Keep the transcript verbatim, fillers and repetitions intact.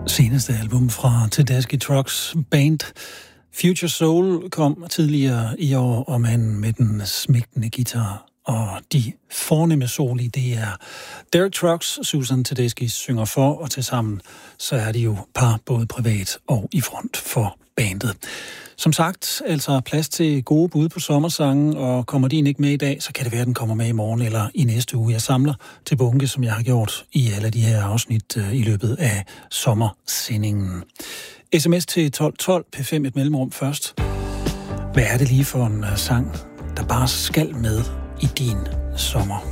seneste album fra Tedeschi Trucks Band. Future Soul kom tidligere i år, og manden med den smægtende guitar og de fornemme sol i, det er Derek Trucks, Susan Tedeschi synger for, og tilsammen så er de jo par både privat og i front for bandet. Som sagt, altså plads til gode bud på sommersangen, og kommer din ikke med i dag, så kan det være, at den kommer med i morgen eller i næste uge. Jeg samler til bunke, som jeg har gjort i alle de her afsnit uh, i løbet af sommersendingen. S M S til tolv tolv, P fem et mellemrum først. Hvad er det lige for en uh, sang, der bare skal med i din sommer?